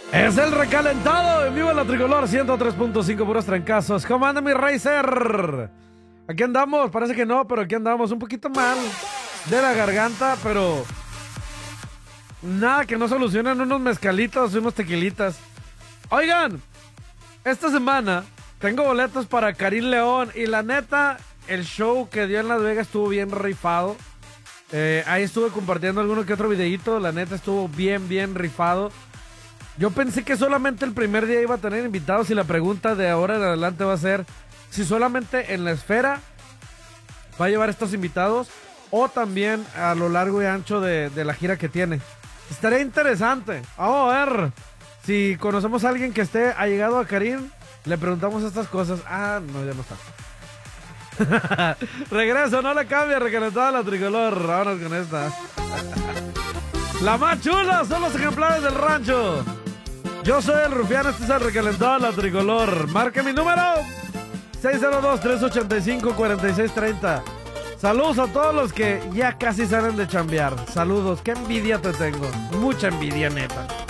Es el recalentado en vivo en la Tricolor 103.5 puros trancazos. ¿Cómo anda mi Racer? Aquí andamos, parece que no, pero aquí andamos un poquito mal de la garganta, pero nada que no solucionen unos mezcalitos y unos tequilitas. Oigan, esta semana tengo boletos para Karim León y la neta, el show que dio en Las Vegas estuvo bien rifado. Ahí estuve compartiendo alguno que otro videíto, la neta estuvo bien rifado. Yo pensé que solamente el primer día iba a tener invitados y la pregunta de ahora en adelante va a ser si solamente en la esfera va a llevar estos invitados o también a lo largo y ancho de la gira que tiene. Estaría interesante. Vamos a ver si conocemos a alguien que esté allegado a Karim, le preguntamos estas cosas. Ah, no, ya no está. Regreso, no le cambia, recalentada la Tricolor. Vámonos con esta. La más chula son los ejemplares del rancho. Yo soy el Rufián, este es el recalentado de la Tricolor. Marque mi número 602-385-4630. Saludos a todos los que ya casi salen de chambear. Saludos, qué envidia te tengo. Mucha envidia, neta.